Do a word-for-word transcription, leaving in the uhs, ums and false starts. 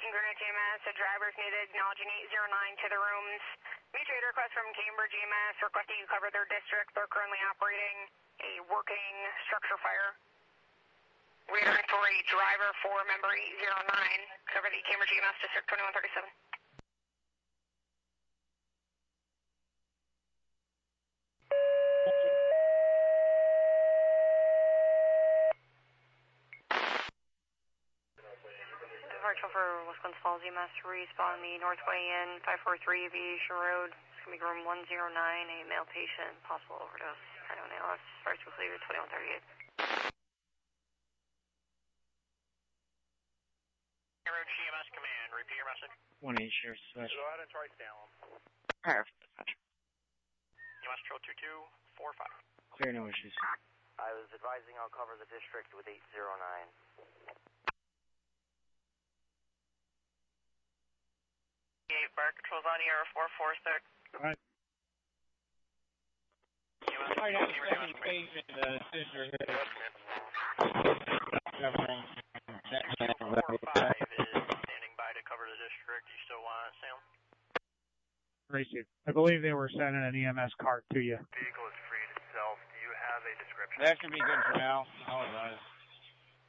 Houston Granite G M S, a driver's needed, acknowledging eight zero nine to the rooms. Mutual aid request from Cambridge G M S requesting you cover their district. They're currently operating a working structure fire. Radar for a driver for member eight zero nine. Cover the Cambridge G M S district twenty-one thirty-seven. Departure for Wisconsin Falls E M S, respawn the Northway Inn, five four three Aviation Road. It's going to be room one zero nine, a male patient, possible overdose. I don't know, let's start to clear twenty-one thirty-eight. Road G M S Command, repeat your message. one eight, Sheriff Dispatch. Go ahead and try Salem. Perfect, Dispatch. U S Patrol two two four five. Clear, no issues. I was advising I'll cover the district with eight zero nine. Fire Control's on here, four four six. Alright. Alright, I'm expecting phase in the sister here. four five is standing by to cover the district. You still want it, Sam? Racer. I believe they were sending an E M S cart to you. Vehicle is freed itself. Do you have a description? That should be good for now. I'll advise.